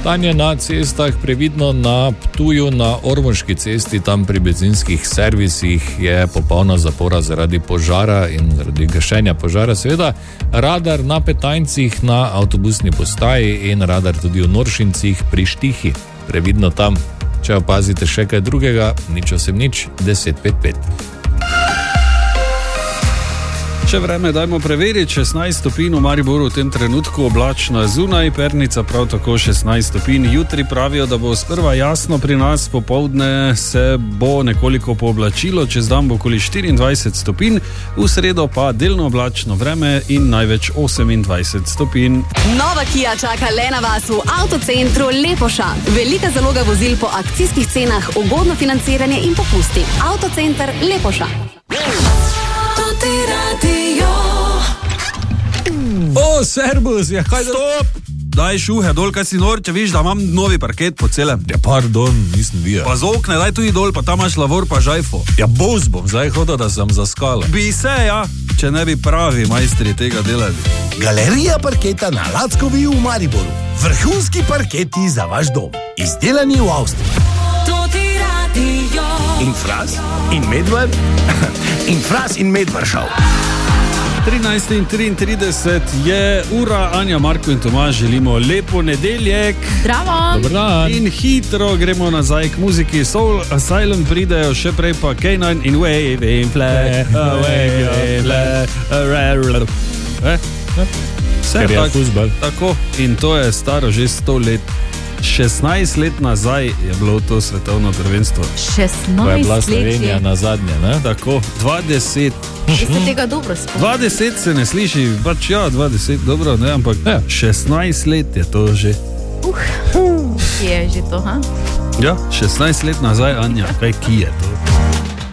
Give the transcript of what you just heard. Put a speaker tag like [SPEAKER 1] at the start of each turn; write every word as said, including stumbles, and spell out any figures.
[SPEAKER 1] Stanje na cestah, previdno na Ptuju, na Ormoški cesti, tam pri bencinskih servisih je popolna zapora zaradi požara in zaradi gašenja požara. Seveda radar na Petajncih na avtobusni postaji in radar tudi v Noršincih pri Štihi. Previdno tam, če opazite še kaj drugega, nič osem nič, deset pet pet.
[SPEAKER 2] Če vreme dajmo preveriti, šestnajst stopinj v Mariboru v tem trenutku, oblačno zunaj, Pernica prav tako šestnajst stopinj. Jutri pravijo, da bo sprva jasno pri nas, popoldne se bo nekoliko pooblačilo, čez dan bo okoli štiriindvajset stopinj, v sredo pa delno oblačno vreme in največ osemindvajset stopinj.
[SPEAKER 3] Nova Kia čaka le na vas v avtocentru Lepoša. Velika zaloga vozil po akcijskih cenah, ugodno financiranje in popusti. Avtocenter Lepoša.
[SPEAKER 2] O, servus, ja, kaj stop! Daj šuhe dol, kaj si nor, če viš, da imam novi parket po celem.
[SPEAKER 1] Ja, pardon, nisem videl.
[SPEAKER 2] Pa z okne, daj tudi dol, pa tam imaš lavor pa žajfo.
[SPEAKER 1] Ja, boz bom zdaj hodil, da sem zaskala.
[SPEAKER 2] Bi se, ja, če ne bi pravi majstri tega delali.
[SPEAKER 4] Galerija parketa na Lackovi v Mariboru. Vrhunski parketi za vaš dom. Izdelani v Avstriji. In Fras, in Medvar, in Fras in Medvaršav.
[SPEAKER 2] trinajst in triintrideset je ura, Anja, Marko in Tomaž želimo lepo nedeljek.
[SPEAKER 5] Zdravo.
[SPEAKER 1] Dobar dan.
[SPEAKER 2] In hitro gremo nazaj k muziki. Soul Asylum pridejo, še prej pa K nine in Waving Flag, Waving Flag. Vse tako, tako. In to je staro že sto let. šestnajst let nazaj je bilo to svetovno prvenstvo.
[SPEAKER 1] To je bila Slovenija na zadnje, ne?
[SPEAKER 2] Tako, dvajset.
[SPEAKER 5] Jaz se tega dobro spomnim.
[SPEAKER 2] dvajset se ne sliši, pač ja, dvajset, dobro, ne, ampak ja. šestnajst let je to že.
[SPEAKER 5] Uh, kje je že to, ha?
[SPEAKER 2] Ja, šestnajst let nazaj, Anja, kaj ki je to?